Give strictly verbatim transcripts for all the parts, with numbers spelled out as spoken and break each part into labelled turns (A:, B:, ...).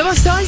A: nuevo Sol.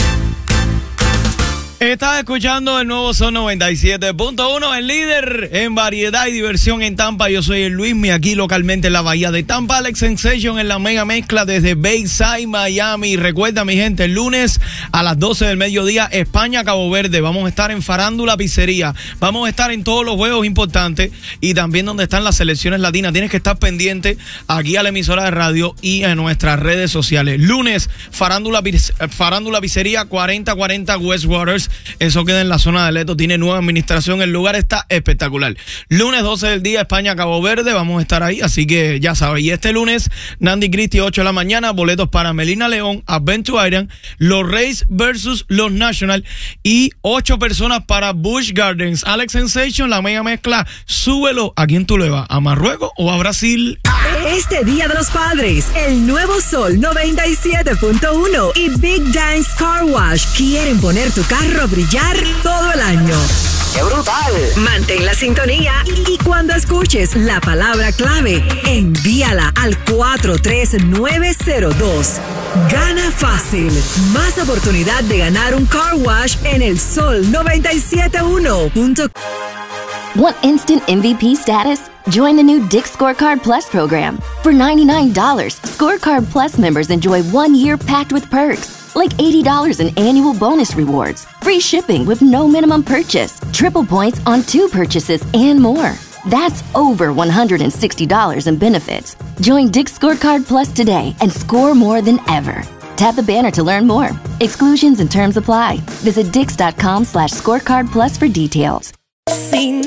B: Estás escuchando el nuevo Sol noventa y siete punto uno, el líder en variedad y diversión en Tampa. Yo soy el Luismi, aquí localmente en la bahía de Tampa. Alex Sensation en la mega mezcla desde Bayside, Miami. Recuerda, mi gente, el lunes a las doce del mediodía, España, Cabo Verde. Vamos a estar en Farándula Pizzería. Vamos a estar en todos los juegos importantes y también donde están las selecciones latinas. Tienes que estar pendiente aquí a la emisora de radio y en nuestras redes sociales. Lunes, Farándula, Farándula Pizzería, cuarenta cuarenta West Waters. Eso queda en la zona de Leto, tiene nueva administración, el lugar está espectacular. Lunes doce del día, España, Cabo Verde, vamos a estar ahí, así que ya sabes. Y este lunes, Nandy Christie, ocho de la mañana, boletos para Melina León, Adventure Island, los Rays versus los National y ocho personas para Busch Gardens. Alex Sensation, la mega mezcla, súbelo. ¿A quién tú le vas? ¿A Marruecos o a Brasil?
C: Este Día de los Padres, el nuevo Sol noventa y siete punto uno y Big Dance Car Wash quieren poner tu carro a brillar todo el año.
D: ¡Qué brutal!
C: Mantén la sintonía y cuando escuches la palabra clave, envíala al cuatro tres nueve cero dos. Gana fácil. Más oportunidad de ganar un car wash en el Sol noventa y siete punto uno.
E: Want instant M V P status? Join the new Dick's Scorecard Plus program. For ninety-nine dollars, Scorecard Plus members enjoy one year packed with perks, like eighty dollars in annual bonus rewards, free shipping with no minimum purchase, triple points on two purchases, and more. That's over one hundred sixty dollars in benefits. Join Dick's Scorecard Plus today and score more than ever. Tap the banner to learn more. Exclusions and terms apply. Visit dix.com slash scorecard plus for details.